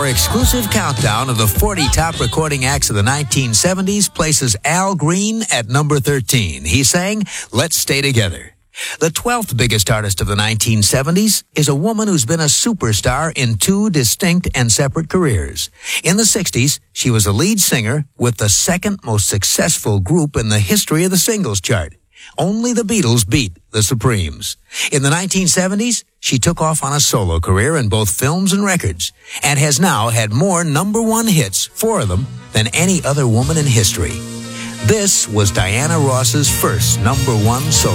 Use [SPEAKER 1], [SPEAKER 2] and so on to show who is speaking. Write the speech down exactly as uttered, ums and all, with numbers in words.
[SPEAKER 1] Our exclusive countdown of the forty top recording acts of the nineteen seventies places Al Green at number thirteen. He sang Let's Stay Together. The twelfth biggest artist of the nineteen seventies is a woman who's been a superstar in two distinct and separate careers. In the sixties, she was a lead singer with the second most successful group in the history of the singles chart. Only the Beatles beat the Supremes. In the nineteen seventies, she took off on a solo career in both films and records, and has now had more number one hits, four of them, than any other woman in history. This was Diana Ross's first number one solo.